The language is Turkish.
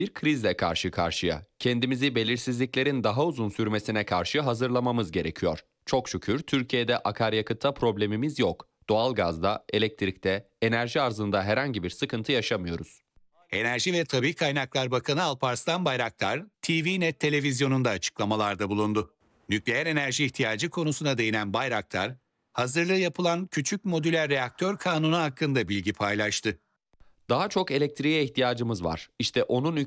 Bir krizle karşı karşıya. Kendimizi belirsizliklerin daha uzun sürmesine karşı hazırlamamız gerekiyor. Çok şükür Türkiye'de akaryakıtta problemimiz yok. Doğalgazda, elektrikte, enerji arzında herhangi bir sıkıntı yaşamıyoruz. Enerji ve Tabii Kaynaklar Bakanı Alparslan Bayraktar, TVNet televizyonunda açıklamalarda bulundu. Nükleer enerji ihtiyacı konusuna değinen Bayraktar, hazırlığı yapılan küçük modüler reaktör kanunu hakkında bilgi paylaştı. Daha çok elektriğe ihtiyacımız var. İşte onun